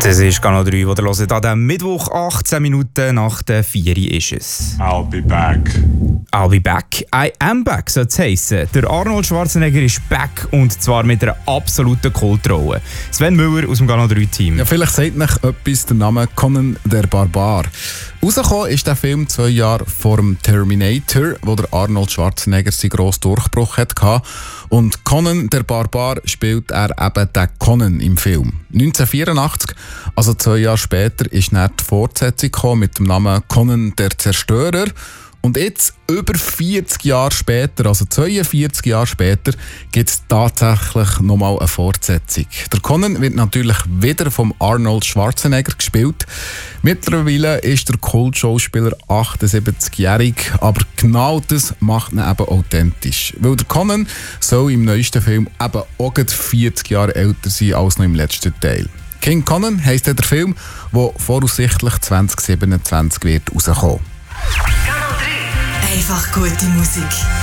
Das ist Kanal 3, wo ihr hört. An diesem Mittwoch, 18 Minuten nach der 4 ist es. I'll be back. I'll be back. I am back, soll es heissen. Der Arnold Schwarzenegger ist back und zwar mit einer absoluten Kultrolle. Sven Müller aus dem Kanal 3-Team. Ja, vielleicht sagt euch etwas der Name Conan der Barbar. Rausgekommen ist der Film 2 Jahre vor dem Terminator, wo der Arnold Schwarzenegger seinen grossen Durchbruch hatte. Und Conan der Barbar spielt er eben den Conan im Film. 1984, also 2 Jahre später, ist dann die Fortsetzung gekommen mit dem Namen Conan der Zerstörer. Und jetzt, über 40 Jahre später, also 42 Jahre später, gibt es tatsächlich nochmal eine Fortsetzung. Der Conan wird natürlich wieder vom Arnold Schwarzenegger gespielt. Mittlerweile ist der Kultschauspieler 78-jährig, aber genau das macht ihn eben authentisch. Weil der Conan soll im neuesten Film eben auch 40 Jahre älter sein als noch im letzten Teil. King Conan heisst der Film, der voraussichtlich 2027 wird rauskommen. Einfach gute Musik.